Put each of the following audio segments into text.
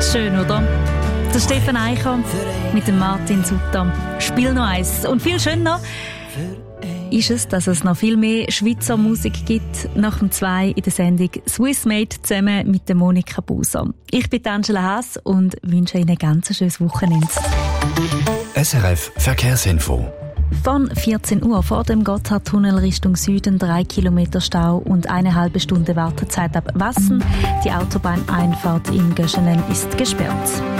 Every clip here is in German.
Schön, oder? Der Stefan Eicher mit dem Martin Sutter. Spiel noch eins. Und viel schöner ist es, dass es noch viel mehr Schweizer Musik gibt. Nach dem 2 in der Sendung Swiss Made zusammen mit der Monika Buser. Ich bin Angela Haas und wünsche Ihnen ein ganz schönes Wochenende. SRF Verkehrsinfo. Von 14 Uhr vor dem Gotthardtunnel Richtung Süden 3 Kilometer Stau und 1,5 Stunde Wartezeit ab Wassen. Die Autobahneinfahrt in Göschenen ist gesperrt.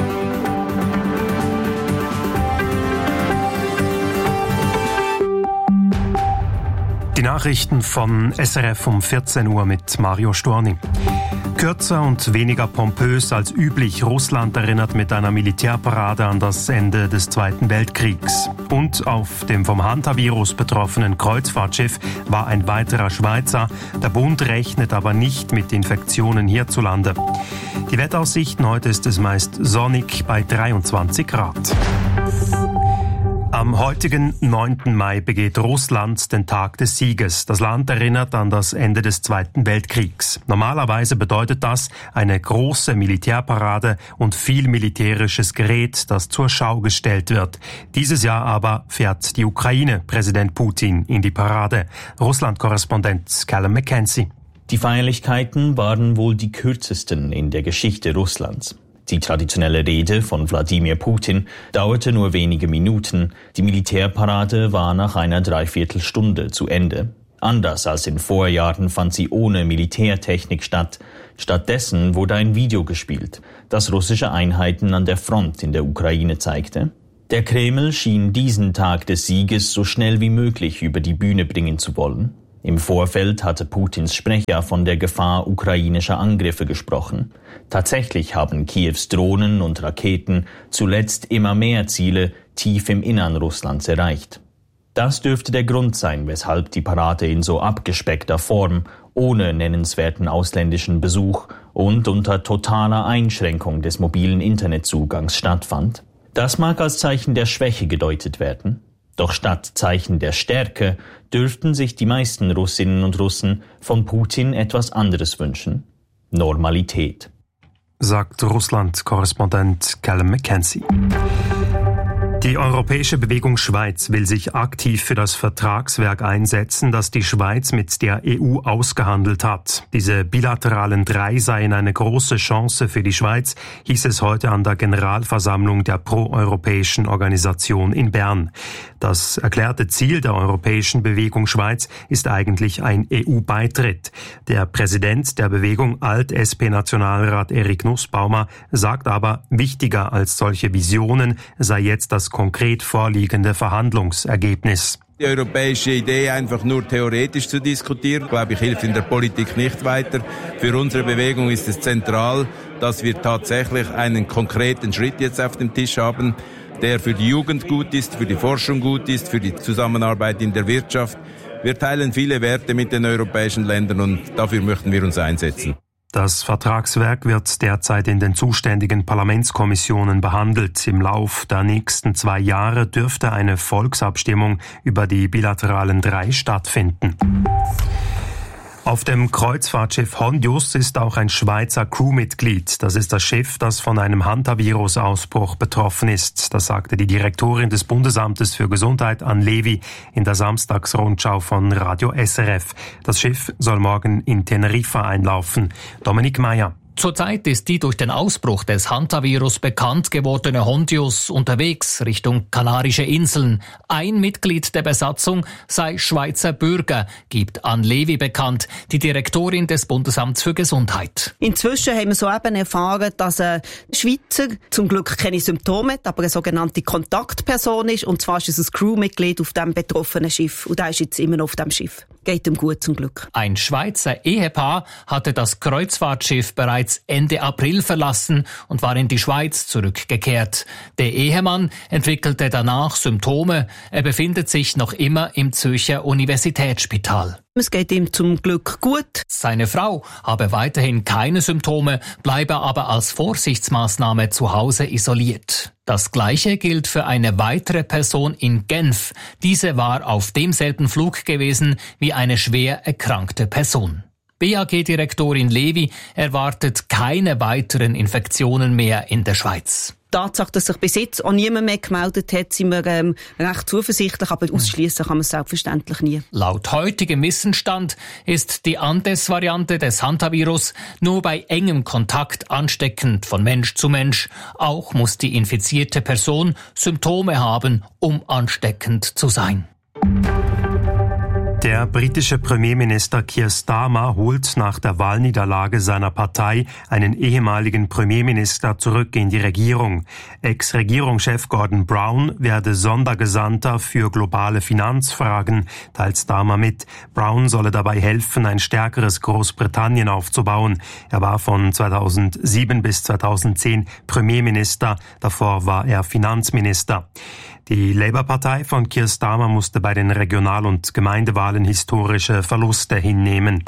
Die Nachrichten von SRF um 14 Uhr mit Mario Storni. Kürzer und weniger pompös als üblich. Russland erinnert mit einer Militärparade an das Ende des Zweiten Weltkriegs. Und auf dem vom Hantavirus betroffenen Kreuzfahrtschiff war ein weiterer Schweizer. Der Bund rechnet aber nicht mit Infektionen hierzulande. Die Wetteraussichten: heute ist es meist sonnig bei 23 Grad. Am heutigen 9. Mai begeht Russland den Tag des Sieges. Das Land erinnert an das Ende des Zweiten Weltkriegs. Normalerweise bedeutet das eine große Militärparade und viel militärisches Gerät, das zur Schau gestellt wird. Dieses Jahr aber fährt die Ukraine Präsident Putin in die Parade. Russland-Korrespondent Callum McKenzie. Die Feierlichkeiten waren wohl die kürzesten in der Geschichte Russlands. Die traditionelle Rede von Wladimir Putin dauerte nur wenige Minuten. Die Militärparade war nach einer Dreiviertelstunde zu Ende. Anders als in Vorjahren fand sie ohne Militärtechnik statt. Stattdessen wurde ein Video gespielt, das russische Einheiten an der Front in der Ukraine zeigte. Der Kreml schien diesen Tag des Sieges so schnell wie möglich über die Bühne bringen zu wollen. Im Vorfeld hatte Putins Sprecher von der Gefahr ukrainischer Angriffe gesprochen. Tatsächlich haben Kiews Drohnen und Raketen zuletzt immer mehr Ziele tief im Innern Russlands erreicht. Das dürfte der Grund sein, weshalb die Parade in so abgespeckter Form, ohne nennenswerten ausländischen Besuch und unter totaler Einschränkung des mobilen Internetzugangs stattfand. Das mag als Zeichen der Schwäche gedeutet werden. Doch statt Zeichen der Stärke dürften sich die meisten Russinnen und Russen von Putin etwas anderes wünschen: Normalität. Sagt Russland-Korrespondent Callum McKenzie. Die Europäische Bewegung Schweiz will sich aktiv für das Vertragswerk einsetzen, das die Schweiz mit der EU ausgehandelt hat. Diese bilateralen 3 seien eine große Chance für die Schweiz, hieß es heute an der Generalversammlung der proeuropäischen Organisation in Bern. Das erklärte Ziel der Europäischen Bewegung Schweiz ist eigentlich ein EU-Beitritt. Der Präsident der Bewegung, Alt-SP-Nationalrat Erik Nussbaumer, sagt aber, wichtiger als solche Visionen sei jetzt das konkret vorliegende Verhandlungsergebnis. Die europäische Idee einfach nur theoretisch zu diskutieren, glaube ich, hilft in der Politik nicht weiter. Für unsere Bewegung ist es zentral, dass wir tatsächlich einen konkreten Schritt jetzt auf dem Tisch haben, der für die Jugend gut ist, für die Forschung gut ist, für die Zusammenarbeit in der Wirtschaft. Wir teilen viele Werte mit den europäischen Ländern und dafür möchten wir uns einsetzen. Das Vertragswerk wird derzeit in den zuständigen Parlamentskommissionen behandelt. Im Lauf der nächsten 2 Jahre dürfte eine Volksabstimmung über die bilateralen 3 stattfinden. Auf dem Kreuzfahrtschiff Hondius ist auch ein Schweizer Crewmitglied. Das ist das Schiff, das von einem Hantavirus-Ausbruch betroffen ist. Das sagte die Direktorin des Bundesamtes für Gesundheit, Anne Levy, in der Samstagsrundschau von Radio SRF. Das Schiff soll morgen in Teneriffa einlaufen. Dominik Meyer. Zurzeit ist die durch den Ausbruch des Hantavirus bekannt gewordene Hondius unterwegs Richtung Kanarische Inseln. Ein Mitglied der Besatzung sei Schweizer Bürger, gibt Anne Levy bekannt, die Direktorin des Bundesamts für Gesundheit. Inzwischen haben wir soeben erfahren, dass ein Schweizer zum Glück keine Symptome hat, aber eine sogenannte Kontaktperson ist. Und zwar ist es ein Crewmitglied auf dem betroffenen Schiff. Und der ist jetzt immer noch auf dem Schiff. Geht ihm gut zum Glück. Ein Schweizer Ehepaar hatte das Kreuzfahrtschiff bereits Ende April verlassen und war in die Schweiz zurückgekehrt. Der Ehemann entwickelte danach Symptome. Er befindet sich noch immer im Zürcher Universitätsspital. Es geht ihm zum Glück gut. Seine Frau habe weiterhin keine Symptome, bleibe aber als Vorsichtsmaßnahme zu Hause isoliert. Das Gleiche gilt für eine weitere Person in Genf. Diese war auf demselben Flug gewesen wie eine schwer erkrankte Person. BAG-Direktorin Levi erwartet keine weiteren Infektionen mehr in der Schweiz. Die Tatsache, dass sich bis jetzt auch niemand mehr gemeldet hat, sind wir recht zuversichtlich, aber ausschließen kann man es selbstverständlich nie. Laut heutigem Wissensstand ist die Andes-Variante des Hantavirus nur bei engem Kontakt ansteckend von Mensch zu Mensch. Auch muss die infizierte Person Symptome haben, um ansteckend zu sein. Der britische Premierminister Keir Starmer holt nach der Wahlniederlage seiner Partei einen ehemaligen Premierminister zurück in die Regierung. Ex-Regierungschef Gordon Brown werde Sondergesandter für globale Finanzfragen, teilt Starmer mit. Brown solle dabei helfen, ein stärkeres Großbritannien aufzubauen. Er war von 2007 bis 2010 Premierminister, davor war er Finanzminister. Die Labour-Partei von Keir Starmer musste bei den Regional- und Gemeindewahlen historische Verluste hinnehmen.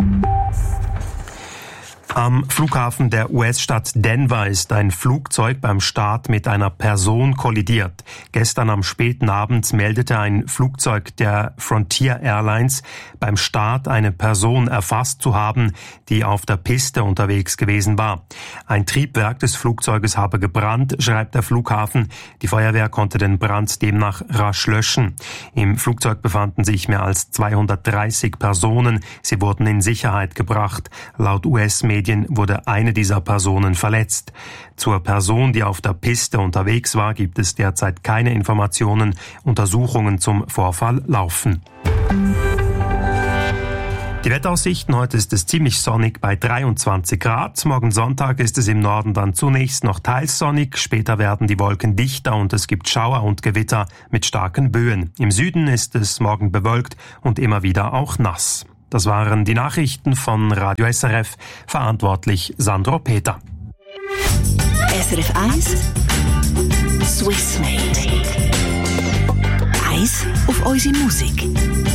Am Flughafen der US-Stadt Denver ist ein Flugzeug beim Start mit einer Person kollidiert. Gestern am späten Abend meldete ein Flugzeug der Frontier Airlines beim Start eine Person erfasst zu haben, die auf der Piste unterwegs gewesen war. Ein Triebwerk des Flugzeuges habe gebrannt, schreibt der Flughafen. Die Feuerwehr konnte den Brand demnach rasch löschen. Im Flugzeug befanden sich mehr als 230 Personen. Sie wurden in Sicherheit gebracht. Laut US-Medien wurde eine dieser Personen verletzt. Zur Person, die auf der Piste unterwegs war, gibt es derzeit keine Informationen. Untersuchungen zum Vorfall laufen. Die Wetteraussichten: heute ist es ziemlich sonnig bei 23 Grad. Morgen Sonntag ist es im Norden dann zunächst noch teils sonnig. Später werden die Wolken dichter und es gibt Schauer und Gewitter mit starken Böen. Im Süden ist es morgen bewölkt und immer wieder auch nass. Das waren die Nachrichten von Radio SRF, verantwortlich Sandro Peter. SRF 1 Swissmade. Eins auf unsere Musik.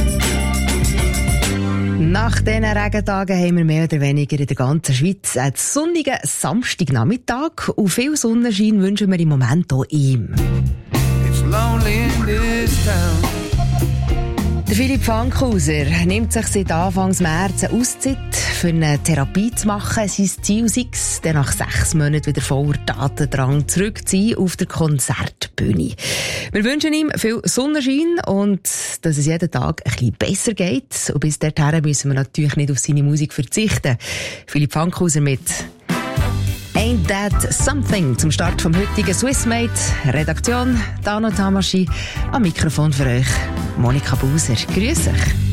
Nach diesen Regentagen haben wir mehr oder weniger in der ganzen Schweiz einen sonnigen Samstagnachmittag und viel Sonnenschein wünschen wir im Moment auch ihm. It's lonely in this town. Der Philipp Fankhauser nimmt sich seit Anfang März eine Auszeit, für eine Therapie zu machen. Sein Ziel sei es, dann nach 6 Monaten wieder voller Tatendrang zurück zu sein auf der Konzertbühne. Wir wünschen ihm viel Sonnenschein und dass es jeden Tag ein bisschen besser geht. Und bis dahin müssen wir natürlich nicht auf seine Musik verzichten. Philipp Fankhauser mit Ain't That Something zum Start vom heutigen Swissmade. Redaktion Dano Tamaschi, am Mikrofon für euch Monika Buser. Grüß euch.